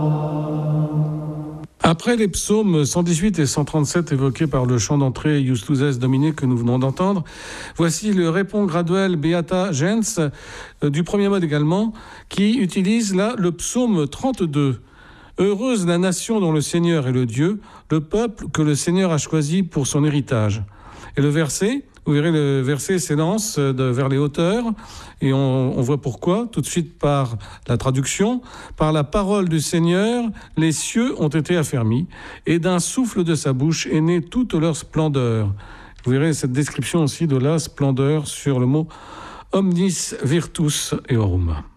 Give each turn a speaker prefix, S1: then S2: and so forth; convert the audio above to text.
S1: Après les psaumes 118 et 137 évoqués par le chant d'entrée Justus Domine que nous venons d'entendre, voici le répond graduel Beata Gens du premier mode également, qui utilise là le psaume 32. Heureuse la nation dont le Seigneur est le Dieu, le peuple que le Seigneur a choisi pour son héritage. Et le verset, vous verrez, le verset s'élance vers les hauteurs et on voit pourquoi, tout de suite par la traduction. Par la parole du Seigneur, les cieux ont été affermis et d'un souffle de sa bouche est née toute leur splendeur. Vous verrez cette description aussi de la splendeur sur le mot omnis virtus eorum.